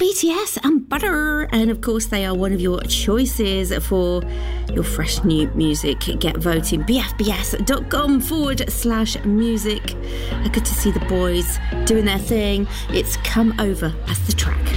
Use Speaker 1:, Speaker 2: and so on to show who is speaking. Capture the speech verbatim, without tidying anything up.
Speaker 1: B T S and Butter. And of course, they are one of your choices for your fresh new music. Get voting. bfbs.com forward slash music. Good to see the boys doing their thing. It's Come Over as the track.